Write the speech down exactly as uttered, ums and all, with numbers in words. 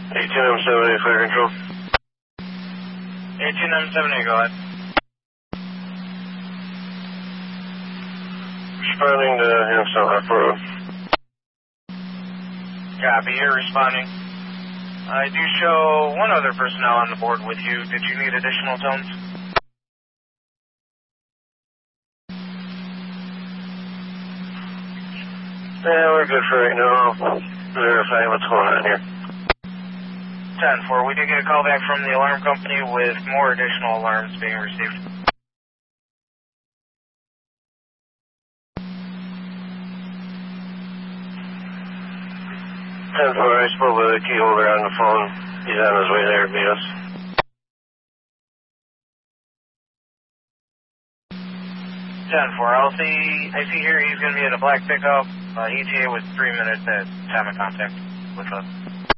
eighteen M seven eight, fire control. eighteen M seven eight, go ahead. Responding to Hampstone Hop Road. Copy, you're responding. I do show one other personnel on the board with you. Did you need additional tones? Yeah, we're good for right now. I'll verify what's going on here. ten four, we did get a call back from the alarm company with more additional alarms being received. ten four, I spoke with the key holder on the phone. He's on his way there to meet us. ten four, I'll see, I see here he's going to be in a black pickup. Uh, E T A was three minutes at time of contact with us.